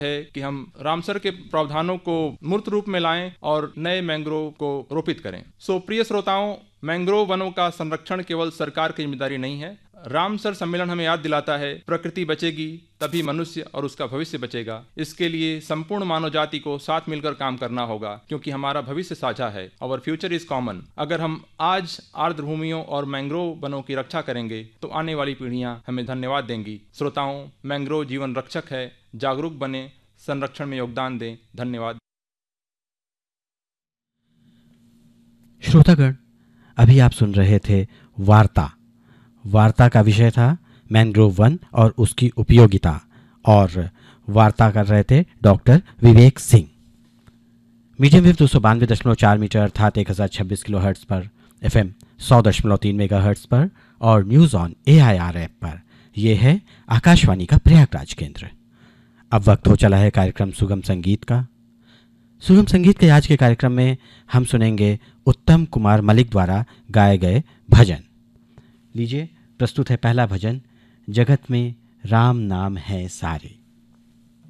है कि हम रामसर के प्रावधानों को मूर्त रूप में लाएं और नए मैंग्रोव को रोपित करें। प्रिय श्रोताओं, मैंग्रोव वनों का संरक्षण केवल सरकार की जिम्मेदारी नहीं है। रामसर सम्मेलन हमें याद दिलाता है, प्रकृति बचेगी तभी मनुष्य और उसका भविष्य बचेगा। इसके लिए संपूर्ण मानव जाति को साथ मिलकर काम करना होगा, क्योंकि हमारा भविष्य साझा है। Our future is common. अगर हम आज आर्द्र भूमियों और मैंग्रोव वनों की रक्षा करेंगे तो आने वाली पीढ़ियां हमें धन्यवाद देंगी। श्रोताओं, मैंग्रोव जीवन रक्षक है। जागरूक बने, संरक्षण में योगदान दें। धन्यवाद। श्रोतागण, अभी आप सुन रहे थे वार्ता का विषय था मैंग्रोव वन और उसकी उपयोगिता, और वार्ता कर रहे थे doctor Vivek Singh. Medium wave 292.4 metre अर्थात 1026 किलोहर्ट्ज पर, FM 100.3 मेगाहर्ट्ज पर और न्यूज ऑन AIR ऐप पर। यह है आकाशवाणी का प्रयागराज केंद्र। अब वक्त हो चला है कार्यक्रम सुगम संगीत का। सुगम संगीत के आज के कार्यक्रम में हम सुनेंगे उत्तम कुमार मलिक द्वारा गाए गए भजन। लीजिए, प्रस्तुत है पहला भजन, जगत में राम नाम है सारे।